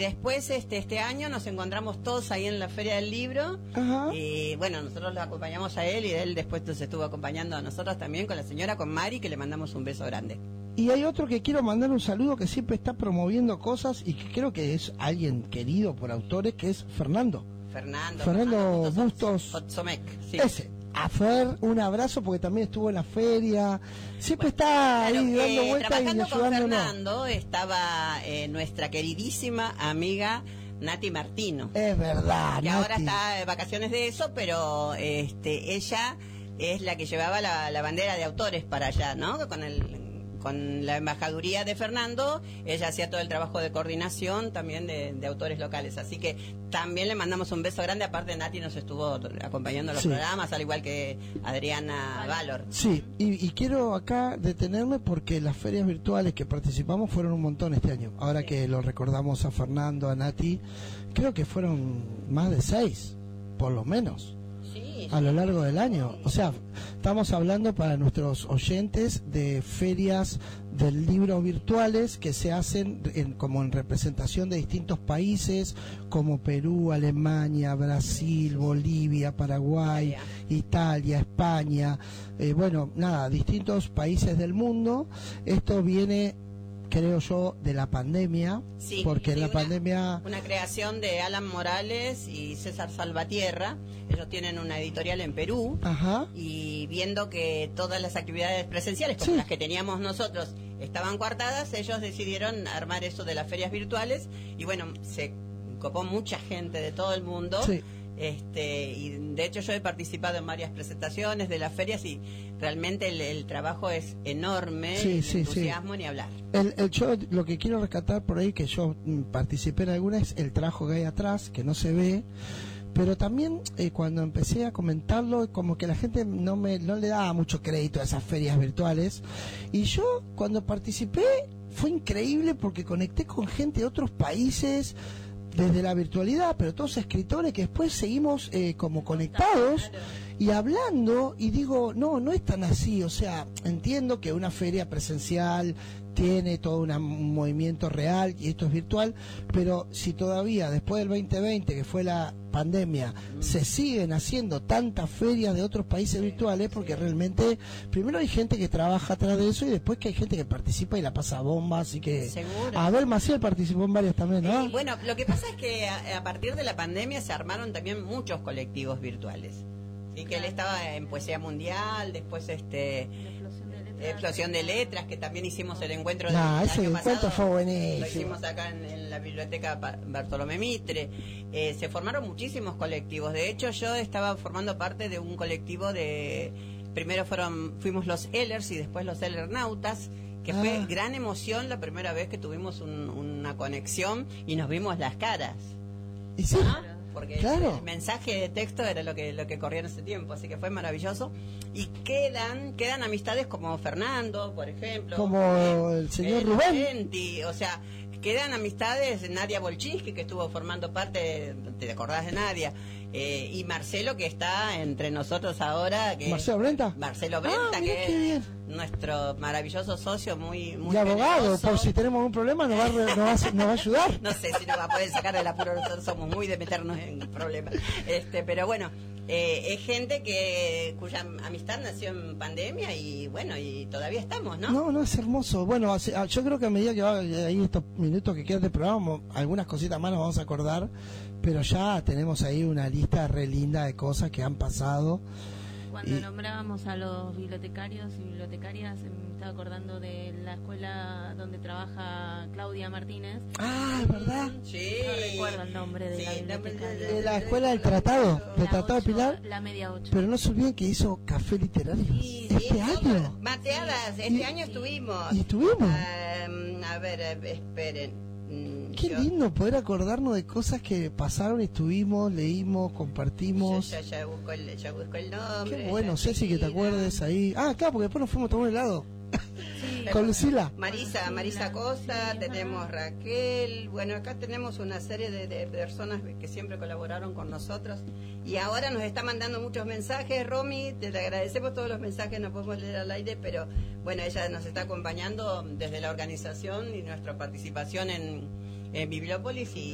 después este año nos encontramos todos ahí en la Feria del Libro. Ajá. Y bueno, nosotros lo acompañamos a él y él después nos estuvo acompañando a nosotros también con la señora, con Mari, que le mandamos un beso grande. Y hay otro que quiero mandar un saludo, que siempre está promoviendo cosas y que creo que es alguien querido por autores, que es Fernando Bustos Potsomec, sí. Ese. A Fer, un abrazo, porque también estuvo en la feria. Siempre está ahí dando vueltas y trabajando con ayudándonos. Fernando estaba nuestra queridísima amiga Nati Martino. Es verdad, Que Nati. ahora está de vacaciones de eso, pero ella es la que llevaba la bandera de autores para allá, ¿no? Con la embajaduría de Fernando, ella hacía todo el trabajo de coordinación también de autores locales. Así que también le mandamos un beso grande. Aparte, Nati nos estuvo acompañando en los programas, al igual que Adriana Valor. Sí, y quiero acá detenerme porque las ferias virtuales que participamos fueron un montón este año. Ahora que lo recordamos a Fernando, a Nati, creo que fueron más de 6, por lo menos. A lo largo del año. O sea, estamos hablando para nuestros oyentes de ferias del libro virtuales que se hacen como en representación de distintos países como Perú, Alemania, Brasil, Bolivia, Paraguay, Italia, España, distintos países del mundo. Esto viene, creo yo, de la pandemia, porque en la pandemia... Una creación de Alan Morales y César Salvatierra. Ellos tienen una editorial en Perú. Ajá. Y viendo que todas las actividades presenciales, como las que teníamos nosotros, estaban coartadas, ellos decidieron armar eso de las ferias virtuales. Y bueno, se copó mucha gente de todo el mundo. Sí. Y de hecho yo he participado en varias presentaciones de las ferias y realmente el trabajo es enorme, el entusiasmo ni hablar. Yo lo que quiero rescatar por ahí, que yo participé en alguna, es el trabajo que hay atrás, que no se ve, pero también cuando empecé a comentarlo, como que la gente no le daba mucho crédito a esas ferias virtuales, y yo cuando participé fue increíble porque conecté con gente de otros países desde la virtualidad, pero todos escritores que después seguimos como conectados y hablando, y digo, no es tan así. O sea, entiendo que una feria presencial tiene todo un movimiento real y esto es virtual, pero si todavía después del 2020, que fue la pandemia, se siguen haciendo tantas ferias de otros países virtuales, porque realmente primero hay gente que trabaja atrás de eso y después que hay gente que participa y la pasa bomba, así que... Seguro. Abel Maciel participó en varias también, ¿no? Bueno, lo que pasa es que a partir de la pandemia se armaron también muchos colectivos virtuales. Y que él estaba en Poesía Mundial, después Explosión de Letras, que también hicimos el encuentro del año pasado. Fue buenísimo. Lo hicimos acá en la biblioteca Bartolomé Mitre. Se formaron muchísimos colectivos. De hecho, yo estaba formando parte de un colectivo primero fuimos los Ellers y después los Ellernautas, que fue gran emoción la primera vez que tuvimos una conexión y nos vimos las caras. ¿Y sí? Porque el mensaje de texto era lo que corría en ese tiempo, así que fue maravilloso. Y quedan amistades como Fernando, por ejemplo, como el señor Rubén, o sea, quedan amistades, Nadia Bolchinsky, que estuvo formando parte, ¿te acordás de Nadia? Y Marcelo, que está entre nosotros ahora, ¿Marcelo Brenta? Marcelo Brenta, que es nuestro maravilloso socio, muy y abogado, generoso. por si tenemos un problema nos va a ayudar. No sé si nos va a poder sacar del apuro, nosotros somos muy de meternos en problemas. Pero bueno, es gente cuya amistad nació en pandemia y bueno, y todavía estamos, ¿no? No, es hermoso. Bueno, yo creo que a medida que va ahí estos minutos que quedan de programa, algunas cositas más nos vamos a acordar, pero ya tenemos ahí una lista re linda de cosas que han pasado. Cuando nombrábamos a los bibliotecarios y bibliotecarias, me estaba acordando de la escuela donde trabaja Claudia Martínez. Ah, es verdad. Sí. No recuerdo el nombre de la bibliotecaria. De la escuela del Tratado, del Tratado de Pilar. La media 8. Pero no se olviden que hizo café literario este año. Mateadas, este año estuvimos. ¿Y estuvimos? A ver, esperen. Qué lindo poder acordarnos de cosas que pasaron y estuvimos, leímos, compartimos. Ya busco el nombre. Qué bueno, Ceci, que te acuerdes ahí. Ah, claro, porque después nos fuimos a tomar un helado. Sí. Con Lucila. Marisa Costa, tenemos Raquel. Bueno, acá tenemos una serie de personas que siempre colaboraron con nosotros. Y ahora nos está mandando muchos mensajes. Romy, te agradecemos todos los mensajes, no podemos leer al aire, pero bueno, ella nos está acompañando desde la organización y nuestra participación en Bibliópolis. Y